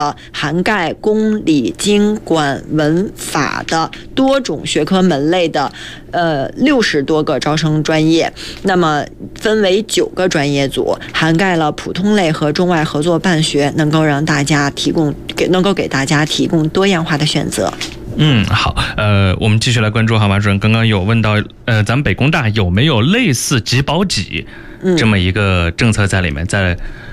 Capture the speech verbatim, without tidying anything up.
呃，涵盖公理经管文法的多种学科门类的，呃，六十多个招生专业。那么分为九个专业组，涵盖了普通类和中外合作办学，能够让大家提供给能够给大家提供多样化的选择。 嗯，好，呃，我们继续来关注哈，马主任刚刚有问到，呃，咱们北工大有没有类似几保几这么一个政策在里面，在